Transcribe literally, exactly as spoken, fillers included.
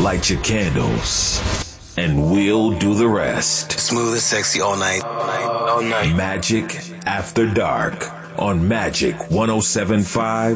Light your candles, and we'll do the rest. Smooth and sexy all night. All night. All night. Magic After Dark on Magic one oh seven point five.